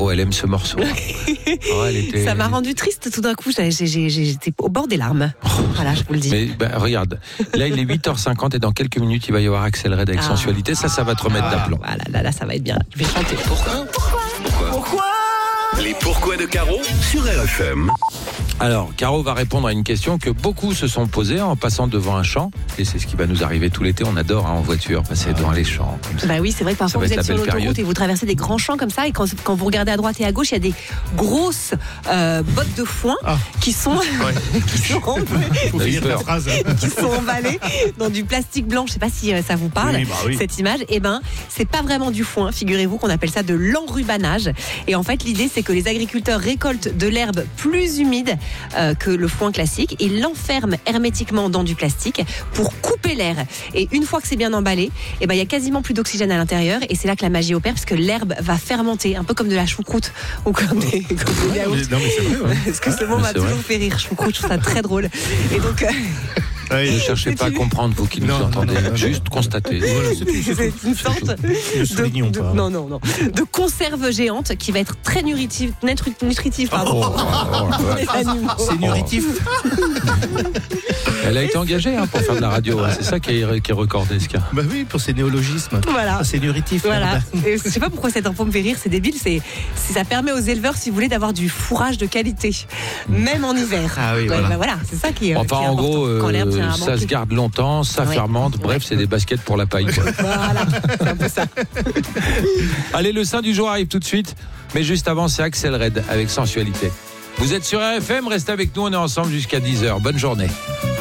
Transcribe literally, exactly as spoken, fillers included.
Caro, elle aime ce morceau. Oh, elle était... Ça m'a rendu triste tout d'un coup. J'ai, j'ai, j'ai, j'étais au bord des larmes. Voilà, je vous le dis. Mais bah, regarde, là il est huit heures cinquante et dans quelques minutes il va y avoir Axel Red avec ah. Sensualité. Ça, ça va te remettre ah. d'aplomb. Voilà, là, là, ça va être bien. Je vais chanter. Pourquoi Pourquoi Pourquoi Les pourquoi de Caro sur R F M. Alors, Caro va répondre à une question que beaucoup se sont posées en passant devant un champ. Et c'est ce qui va nous arriver tout l'été. On adore hein, en voiture passer ah. devant les champs. Comme ça. Bah oui, c'est vrai que parfois vous êtes sur l'autoroute période. Et vous traversez des grands champs comme ça. Et quand, quand vous regardez à droite et à gauche, il y a des grosses euh, bottes de foin ah. qui sont ouais. qui sont emballées, qui sont emballées dans du plastique blanc. Je sais pas si ça vous parle oui, bah oui. cette image. Eh ben, c'est pas vraiment du foin. Figurez-vous qu'on appelle ça de l'enrubanage. Et en fait, l'idée c'est que les agriculteurs récoltent de l'herbe plus humide euh, que le foin classique. Ils l'enferment hermétiquement dans du plastique pour couper l'air. Et une fois que c'est bien emballé, eh ben, il y a quasiment plus d'oxygène à l'intérieur. Et c'est là que la magie opère, parce que l'herbe va fermenter, un peu comme de la choucroute ou comme des, comme des yaourts. Non, mais c'est vrai, ouais. Parce que ce mot m'a toujours fait rire, choucroute, je trouve ça très drôle. Et donc... Euh... Ouais, ne cherchez pas à comprendre, vous qui nous non, entendez, non, non, juste non, constatez. Voilà, c'est, c'est, c'est une sorte de, de, non, non, non, de conserve géante qui va être très nutritive, nutritive pardon. Oh, oh, oh, c'est nutritif. Elle a été engagée hein, pour faire de la radio, hein. C'est ça qui est, qui est recordé, ce cas. Bah oui, pour ses néologismes. Voilà. C'est nutritif. Voilà. Et je sais pas pourquoi cette info me fait rire, c'est débile, c'est, c'est ça permet aux éleveurs, si vous voulez, d'avoir du fourrage de qualité, même en hiver. Ah oui, ouais, voilà. Bah voilà, c'est ça qui est. Enfin, qui est en important. gros, euh, ça se garde longtemps, ça oui. fermente. Bref, oui. c'est des baskets pour la paille. Quoi. Voilà, c'est un peu ça. Allez, le sein du jour arrive tout de suite, mais juste avant, c'est Axel Red avec Sensualité. Vous êtes sur R F M, restez avec nous, on est ensemble jusqu'à dix heures. Bonne journée.